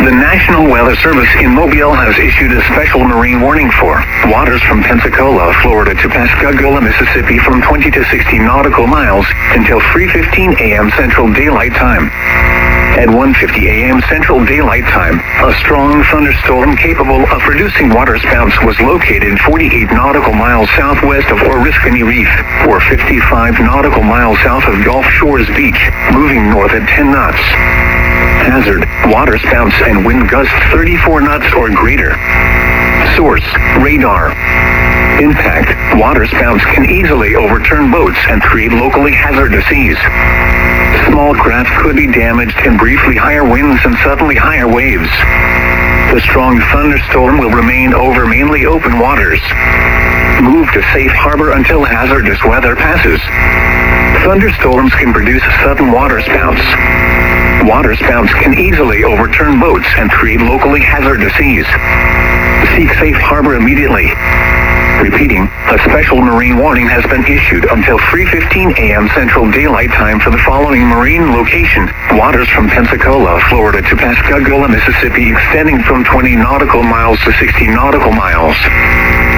The National Weather Service in Mobile has issued a special marine warning for waters from Pensacola, Florida to Pascagoula, Mississippi from 20 to 60 nautical miles until 3:15 a.m. Central Daylight Time. At 1:50 a.m. Central Daylight Time, a strong thunderstorm capable of producing waterspouts was located 48 nautical miles southwest of Oriskany Reef, or 55 nautical miles south of Gulf Shores Beach, moving north at 10 knots. Hazard, waterspouts and wind gusts 34 knots or greater. Source, radar. Impact, waterspouts can easily overturn boats and create locally hazardous seas. Small craft could be damaged in briefly higher winds and suddenly higher waves. The strong thunderstorm will remain over mainly open waters. Move to safe harbor until hazardous weather passes. Thunderstorms can produce sudden waterspouts. Waterspouts can easily overturn boats and create locally hazardous seas. Seek safe harbor immediately. Repeating, a special marine warning has been issued until 3:15 a.m. Central Daylight Time for the following marine location: waters from Pensacola, Florida to Pascagoula, Mississippi, extending from 20 nautical miles to 60 nautical miles.